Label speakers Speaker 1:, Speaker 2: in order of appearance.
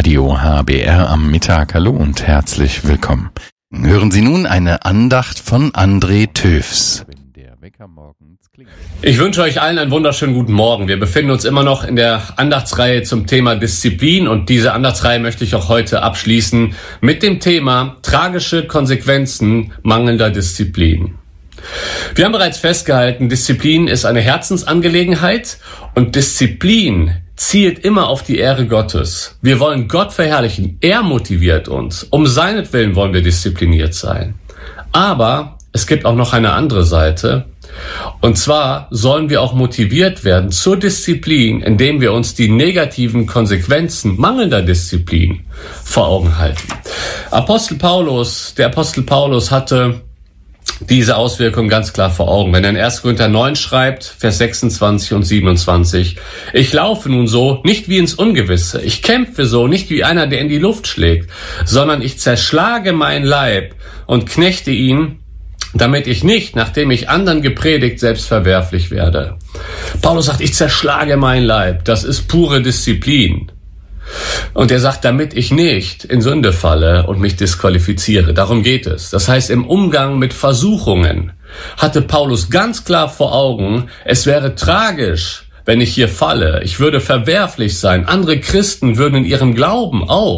Speaker 1: Radio HBR am Mittag. Hallo und herzlich willkommen. Hören Sie nun eine Andacht von André Töfs.
Speaker 2: Ich wünsche euch allen einen wunderschönen guten Morgen. Wir befinden uns immer noch in der Andachtsreihe zum Thema Disziplin und diese Andachtsreihe möchte ich auch heute abschließen mit dem Thema tragische Konsequenzen mangelnder Disziplin. Wir haben bereits festgehalten, Disziplin ist eine Herzensangelegenheit und Disziplin zielt immer auf die Ehre Gottes. Wir wollen Gott verherrlichen. Er motiviert uns. Um seinetwillen wollen wir diszipliniert sein. Aber es gibt auch noch eine andere Seite. Und zwar sollen wir auch motiviert werden zur Disziplin, indem wir uns die negativen Konsequenzen mangelnder Disziplin vor Augen halten. Der Apostel Paulus hatte diese Auswirkung ganz klar vor Augen. Wenn er in 1. Korinther 9 schreibt, Vers 26 und 27, ich laufe nun so, nicht wie ins Ungewisse. Ich kämpfe so, nicht wie einer, der in die Luft schlägt, sondern ich zerschlage meinen Leib und knechte ihn, damit ich nicht, nachdem ich anderen gepredigt, selbst verwerflich werde. Paulus sagt, ich zerschlage meinen Leib. Das ist pure Disziplin. Und er sagt, damit ich nicht in Sünde falle und mich disqualifiziere. Darum geht es. Das heißt, im Umgang mit Versuchungen hatte Paulus ganz klar vor Augen, es wäre tragisch, wenn ich hier falle. Ich würde verwerflich sein. Andere Christen würden in ihrem Glauben auch